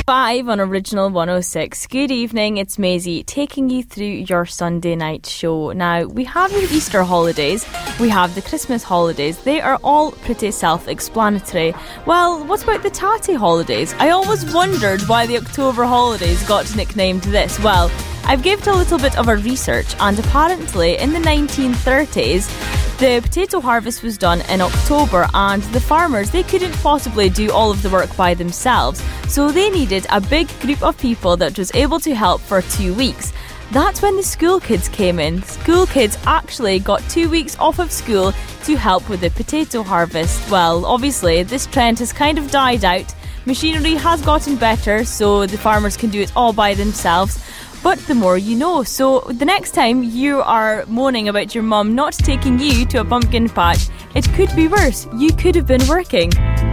5 on Original 106. Good evening, it's Maisie taking you through your Sunday night show. Now, we have your Easter holidays, we have the Christmas holidays. They are all pretty self-explanatory. Well, what about the Tatty holidays? I always wondered why the October holidays got nicknamed this. Well, I've given a little bit of a research, and apparently in the 1930s, the potato harvest was done in October, and the farmers, they couldn't possibly do all of the work by themselves, so they needed a big group of people that was able to help for 2 weeks. That's when the school kids came in. School kids actually got 2 weeks off of school to help with the potato harvest. Well, obviously, this trend has kind of died out. Machinery has gotten better, so the farmers can do it all by themselves. But the more you know. So the next time you are moaning about your mum not taking you to a pumpkin patch, it could be worse. You could have been working.